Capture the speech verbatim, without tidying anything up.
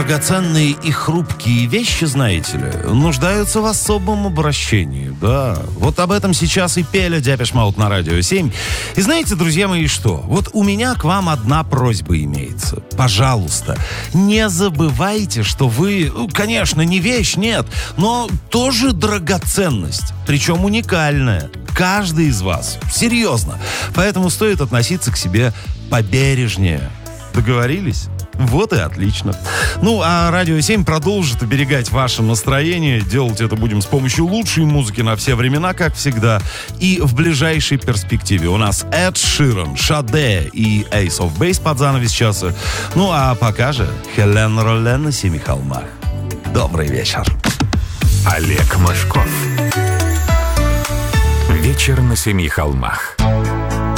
драгоценные и хрупкие вещи, знаете ли, нуждаются в особом обращении, да. Вот об этом сейчас и пели Депеш Мод на Радио семь. И знаете, друзья мои, что? Вот у меня к вам одна просьба имеется. Пожалуйста, не забывайте, что вы, ну, конечно, не вещь, нет, но тоже драгоценность, причем уникальная. Каждый из вас. Серьезно. Поэтому стоит относиться к себе побережнее. Договорились? Вот и отлично. Ну, а Радио семь продолжит оберегать ваше настроение. Делать это будем с помощью лучшей музыки на все времена, как всегда. И в ближайшей перспективе у нас Эд Ширан, Шаде и Ace of Base под занавес часа. Ну, а пока же Хелен Ролен на Семи холмах. Добрый вечер. Олег Мошков. Вечер на Семи холмах.